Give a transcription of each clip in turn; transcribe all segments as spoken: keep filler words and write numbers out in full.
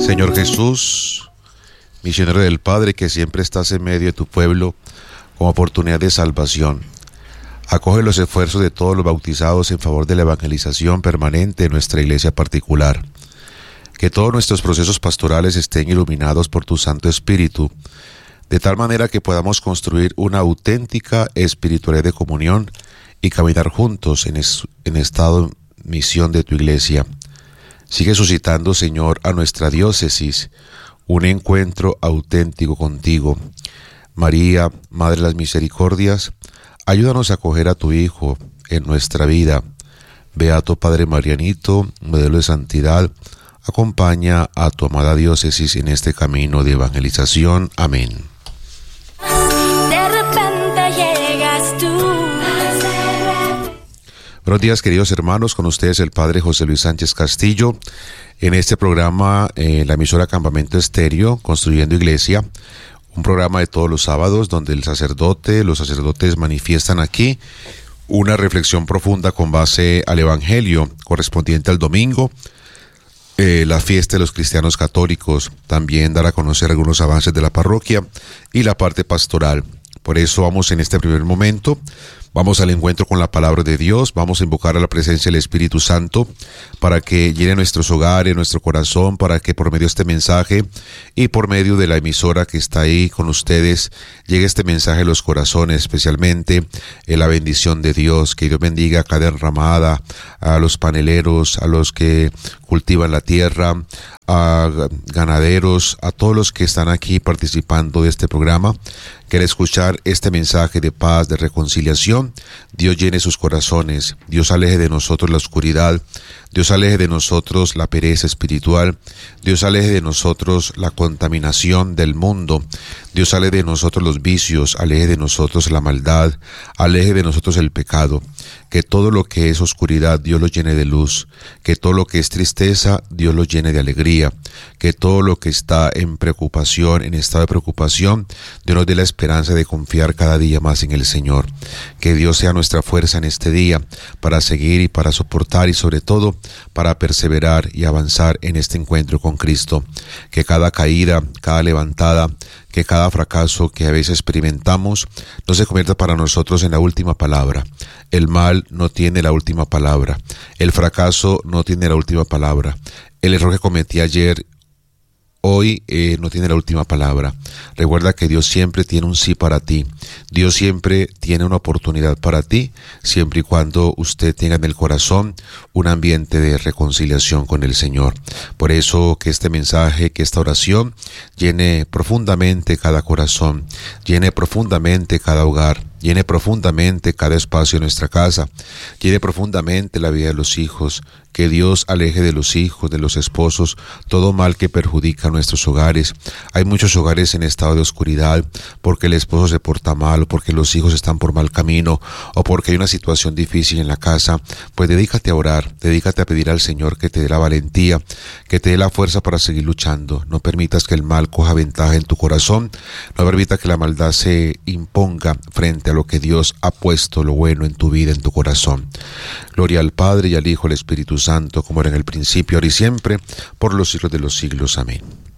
Señor Jesús, misionero del Padre, que siempre estás en medio de tu pueblo como oportunidad de salvación, acoge los esfuerzos de todos los bautizados en favor de la evangelización permanente de nuestra iglesia particular. Que todos nuestros procesos pastorales estén iluminados por tu Santo Espíritu, de tal manera que podamos construir una auténtica espiritualidad de comunión y caminar juntos en, es, en estado de misión de tu iglesia. Sigue suscitando, Señor, a nuestra diócesis un encuentro auténtico contigo. María, Madre de las Misericordias, ayúdanos a acoger a tu Hijo en nuestra vida. Beato Padre Marianito, modelo de santidad, acompaña a tu amada diócesis en este camino de evangelización. Amén. De repente llegas tú. Buenos días, queridos hermanos, con ustedes el Padre José Luis Sánchez Castillo, en este programa, eh, la emisora Campamento Estéreo, Construyendo Iglesia, un programa de todos los sábados donde el sacerdote, los sacerdotes manifiestan aquí una reflexión profunda con base al Evangelio correspondiente al domingo, eh, la fiesta de los cristianos católicos, también dar a conocer algunos avances de la parroquia y la parte pastoral. Por eso vamos en este primer momento, vamos al encuentro con la palabra de Dios, vamos a invocar a la presencia del Espíritu Santo para que llene nuestros hogares, nuestro corazón, para que por medio de este mensaje y por medio de la emisora que está ahí con ustedes, llegue este mensaje a los corazones, especialmente en la bendición de Dios, que Dios bendiga a cada derramada, a los paneleros, a los que cultivan la tierra, a ganaderos, a todos los que están aquí participando de este programa, que al escuchar este mensaje de paz, de reconciliación, Dios llene sus corazones, Dios aleje de nosotros la oscuridad, Dios aleje de nosotros la pereza espiritual, Dios aleje de nosotros la contaminación del mundo, Dios aleje de nosotros los vicios, aleje de nosotros la maldad, aleje de nosotros el pecado, que todo lo que es oscuridad Dios lo llene de luz, que todo lo que es tristeza Dios lo llene de alegría, que todo lo que está en preocupación, en estado de preocupación, Dios nos dé la esperanza de confiar cada día más en el Señor, que Dios sea nuestra fuerza en este día para seguir y para soportar y sobre todo para perseverar y avanzar en este encuentro con Cristo, que cada caída, cada levantada, que cada fracaso que a veces experimentamos no se convierta para nosotros en la última palabra. El mal no tiene la última palabra, el fracaso no tiene la última palabra, el error que cometí ayer, hoy eh, no tiene la última palabra. Recuerda que Dios siempre tiene un sí para ti. Dios siempre tiene una oportunidad para ti, siempre y cuando usted tenga en el corazón un ambiente de reconciliación con el Señor. Por eso que este mensaje, que esta oración llene profundamente cada corazón, llene profundamente cada hogar, llene profundamente cada espacio de nuestra casa, llene profundamente la vida de los hijos, que Dios aleje de los hijos, de los esposos, todo mal que perjudica a nuestros hogares. Hay muchos hogares en estado de oscuridad porque el esposo se porta mal, o porque los hijos están por mal camino, o porque hay una situación difícil en la casa. Pues dedícate a orar, dedícate a pedir al Señor que te dé la valentía, que te dé la fuerza para seguir luchando. No permitas que el mal coja ventaja en tu corazón, no permita que la maldad se imponga frente a lo que Dios ha puesto, lo bueno en tu vida, en tu corazón. Gloria al Padre y al Hijo y al Espíritu Santo, como era en el principio, ahora y siempre, por los siglos de los siglos. Amén.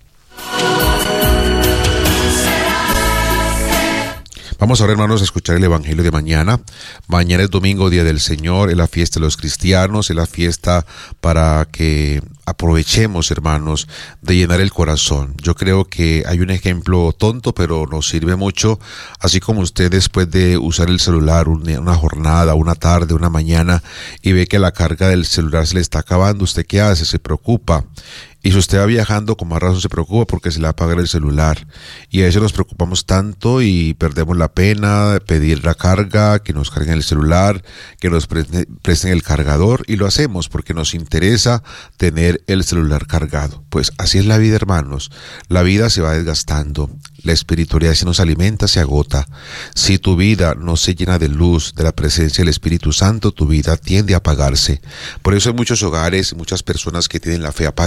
Vamos ahora, hermanos, a escuchar el Evangelio de mañana. Mañana es domingo, Día del Señor, es la fiesta de los cristianos, es la fiesta para que aprovechemos, hermanos, de llenar el corazón. Yo creo que hay un ejemplo tonto, pero nos sirve mucho, así como usted después de usar el celular una jornada, una tarde, una mañana, y ve que la carga del celular se le está acabando, ¿usted qué hace? Se preocupa. Y si usted va viajando, con más razón se preocupa porque se le va a apagar el celular. Y a veces nos preocupamos tanto y perdemos la pena de pedir la carga, que nos carguen el celular, que nos presten el cargador. Y lo hacemos porque nos interesa tener el celular cargado. Pues así es la vida, hermanos. La vida se va desgastando. La espiritualidad se nos alimenta, se agota. Si tu vida no se llena de luz, de la presencia del Espíritu Santo, tu vida tiende a apagarse. Por eso hay muchos hogares, muchas personas que tienen la fe apagada,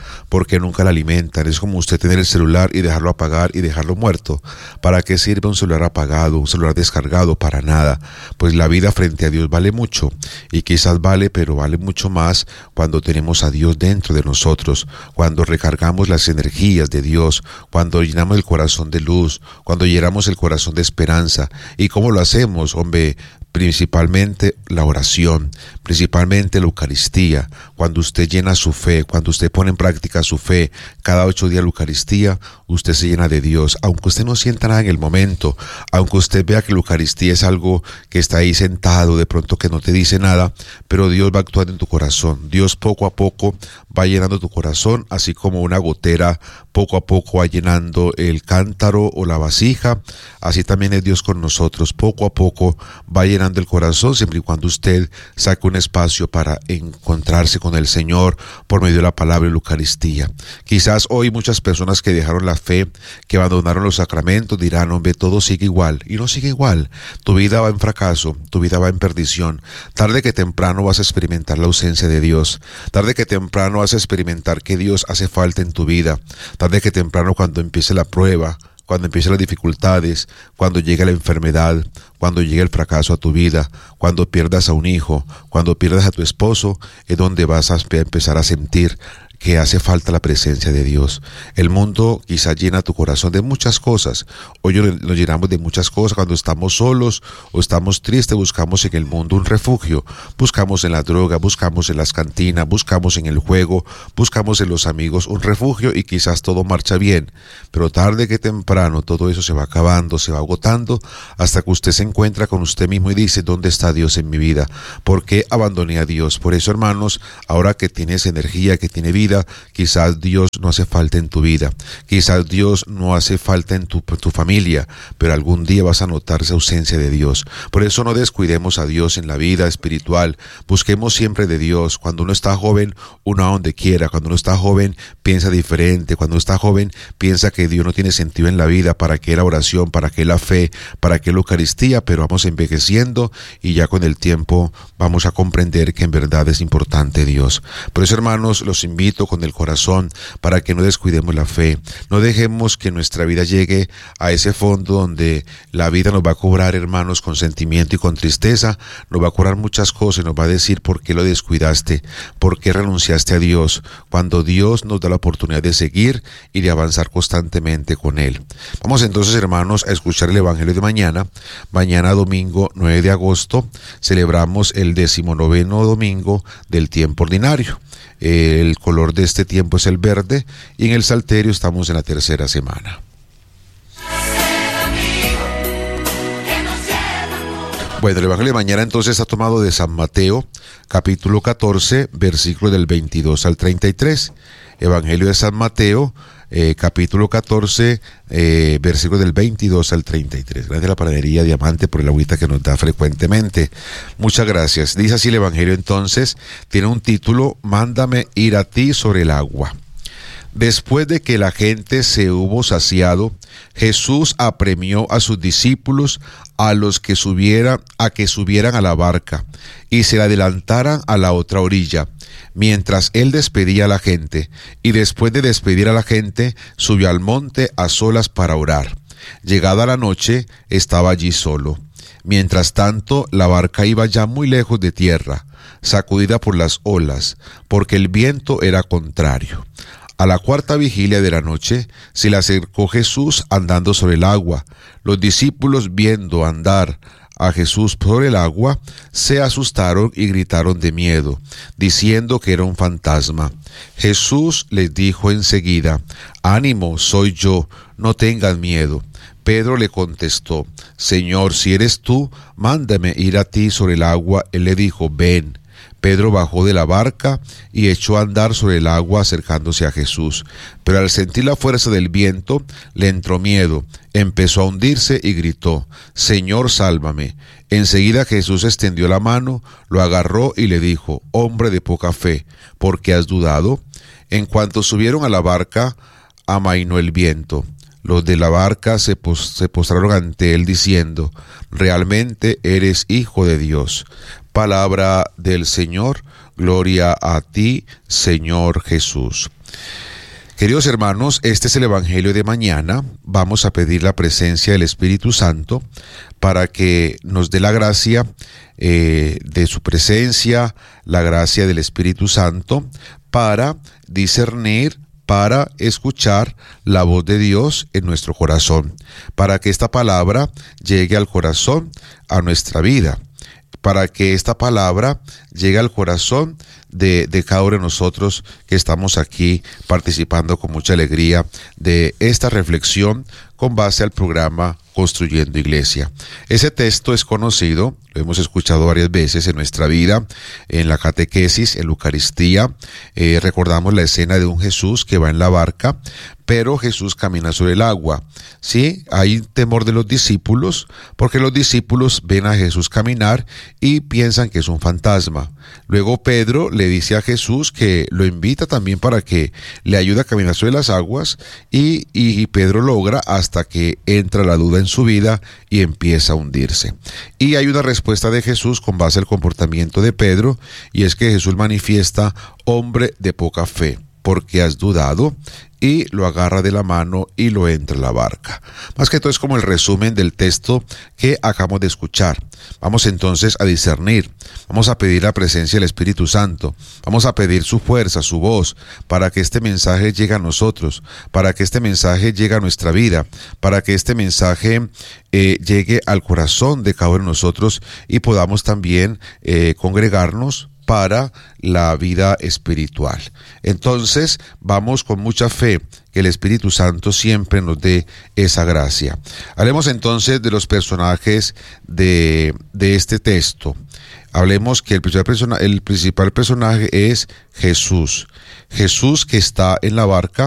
porque nunca la alimentan. Es como usted tener el celular y dejarlo apagar y dejarlo muerto. ¿Para qué sirve un celular apagado, un celular descargado? Para nada. Pues la vida frente a Dios vale mucho, y quizás vale, pero vale mucho más cuando tenemos a Dios dentro de nosotros, cuando recargamos las energías de Dios, cuando llenamos el corazón de luz, cuando llenamos el corazón de esperanza. ¿Y cómo lo hacemos, hombre? Principalmente la oración, principalmente la Eucaristía. Cuando usted llena su fe, cuando usted pone en práctica su fe, cada ocho días la Eucaristía, usted se llena de Dios. Aunque usted no sienta nada en el momento, aunque usted vea que la Eucaristía es algo que está ahí sentado, de pronto que no te dice nada, pero Dios va actuando en tu corazón. Dios poco a poco va llenando tu corazón, así como una gotera poco a poco va llenando el cántaro o la vasija. Así también es Dios con nosotros. Poco a poco va llenando el corazón, siempre y cuando usted saque un espacio para encontrarse con el Señor por medio de la palabra y la Eucaristía. Quizás hoy muchas personas que dejaron la fe, que abandonaron los sacramentos, dirán, hombre, todo sigue igual. Y no sigue igual. Tu vida va en fracaso, tu vida va en perdición. Tarde que temprano vas a experimentar la ausencia de Dios. Tarde que temprano vas a experimentar que Dios hace falta en tu vida. Tarde que temprano, cuando empiece la prueba, cuando empiecen las dificultades, cuando llegue la enfermedad, cuando llegue el fracaso a tu vida, cuando pierdas a un hijo, cuando pierdas a tu esposo, es donde vas a empezar a sentir que hace falta la presencia de Dios. El mundo quizá llena tu corazón de muchas cosas. Hoy nos llenamos de muchas cosas. Cuando estamos solos o estamos tristes, buscamos en el mundo un refugio. Buscamos en la droga, buscamos en las cantinas, buscamos en el juego, buscamos en los amigos un refugio, y quizás todo marcha bien. Pero tarde que temprano todo eso se va acabando, se va agotando, hasta que usted se encuentra con usted mismo y dice, ¿dónde está Dios en mi vida? ¿Por qué abandoné a Dios? Por eso, hermanos, ahora que tienes energía, que tiene vida, quizás Dios no hace falta en tu vida, quizás Dios no hace falta en tu, tu familia, pero algún día vas a notar esa ausencia de Dios. Por eso no descuidemos a Dios en la vida espiritual, busquemos siempre de Dios. Cuando uno está joven, uno a donde quiera. Cuando uno está joven, piensa diferente. Cuando uno está joven, piensa que Dios no tiene sentido en la vida. ¿Para qué la oración? ¿Para qué la fe? ¿Para qué la Eucaristía? Pero vamos envejeciendo, y ya con el tiempo vamos a comprender que en verdad es importante Dios. Por eso, hermanos, los invito con el corazón para que no descuidemos la fe. No dejemos que nuestra vida llegue a ese fondo donde la vida nos va a cobrar, hermanos, con sentimiento y con tristeza. Nos va a cobrar muchas cosas y nos va a decir por qué lo descuidaste, por qué renunciaste a Dios, cuando Dios nos da la oportunidad de seguir y de avanzar constantemente con Él. Vamos entonces, hermanos, a escuchar el Evangelio de mañana. Mañana, domingo nueve de agosto, celebramos el decimonoveno domingo del tiempo ordinario. El color de este tiempo es el verde, y en el Salterio estamos en la tercera semana. Bueno, el Evangelio de mañana entonces está tomado de San Mateo, capítulo catorce, versículos del veintidós al treinta y tres. Evangelio de San Mateo, eh, capítulo catorce, eh, versículos del veintidós al treinta y tres. Gracias a la panadería Diamante por el agüita que nos da frecuentemente. Muchas gracias. Dice así el Evangelio entonces, tiene un título, Mándame ir a ti sobre el agua. Después de que la gente se hubo saciado, Jesús apremió a sus discípulos a los que subieran, a que subieran a la barca y se adelantaran a la otra orilla, mientras él despedía a la gente, y después de despedir a la gente, subió al monte a solas para orar. Llegada la noche, estaba allí solo. Mientras tanto, la barca iba ya muy lejos de tierra, sacudida por las olas, porque el viento era contrario. A la cuarta vigilia de la noche se le acercó Jesús andando sobre el agua. Los discípulos, viendo andar a Jesús sobre el agua, se asustaron y gritaron de miedo, diciendo que era un fantasma. Jesús les dijo enseguida, «Ánimo, soy yo, no tengan miedo». Pedro le contestó, «Señor, si eres tú, mándame ir a ti sobre el agua». Él le dijo, «Ven». Pedro bajó de la barca y echó a andar sobre el agua acercándose a Jesús. Pero al sentir la fuerza del viento, le entró miedo, empezó a hundirse y gritó, «Señor, sálvame». Enseguida Jesús extendió la mano, lo agarró y le dijo, «Hombre de poca fe, ¿por qué has dudado?». En cuanto subieron a la barca, amainó el viento. Los de la barca se, pos- se postraron ante él diciendo, «Realmente eres hijo de Dios». Palabra del Señor, gloria a ti, Señor Jesús. Queridos hermanos, este es el Evangelio de mañana. Vamos a pedir la presencia del Espíritu Santo para que nos dé la gracia eh, de su presencia, la gracia del Espíritu Santo para discernir, para escuchar la voz de Dios en nuestro corazón, para que esta palabra llegue al corazón, a nuestra vida, para que esta palabra llegue al corazón de, de cada uno de nosotros que estamos aquí participando con mucha alegría de esta reflexión con base al programa Construyendo Iglesia. Ese texto es conocido, lo hemos escuchado varias veces en nuestra vida, en la catequesis, en la Eucaristía. Eh, recordamos la escena de un Jesús que va en la barca, pero Jesús camina sobre el agua. Sí, hay temor de los discípulos, porque los discípulos ven a Jesús caminar y piensan que es un fantasma. Luego Pedro le dice a Jesús que lo invita también para que le ayude a caminar sobre las aguas, y, y Pedro logra hasta que entra la duda en su vida y empieza a hundirse. Y hay una respuesta de Jesús con base al comportamiento de Pedro, y es que Jesús manifiesta: hombre de poca fe, ¿por qué has dudado? Y lo agarra de la mano y lo entra en la barca. Más que todo es como el resumen del texto que acabamos de escuchar. Vamos entonces a discernir, vamos a pedir la presencia del Espíritu Santo, vamos a pedir su fuerza, su voz, para que este mensaje llegue a nosotros, para que este mensaje llegue a nuestra vida, para que este mensaje eh, llegue al corazón de cada uno de nosotros y podamos también eh, congregarnos para la vida espiritual. Entonces, vamos con mucha fe que el Espíritu Santo siempre nos dé esa gracia. Hablemos entonces de los personajes de, de este texto. Hablemos que el principal, persona, el principal personaje es Jesús. Jesús que está en la barca